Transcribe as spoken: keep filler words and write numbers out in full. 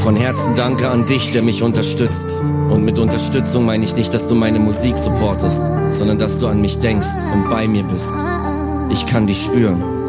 Von Herzen danke an dich, der mich unterstützt. Und mit Unterstützung meine ich nicht, dass du meine Musik supportest, sondern dass du an mich denkst und bei mir bist. Ich kann dich spüren.